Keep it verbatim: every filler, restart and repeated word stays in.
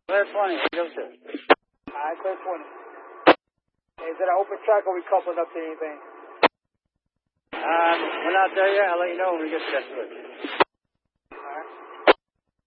Clear twenty, we go to. Alright, clear twenty. Hey, is that an open track or we coupled up to anything? Um, we're not there yet. I'll let you know when we get to that switch.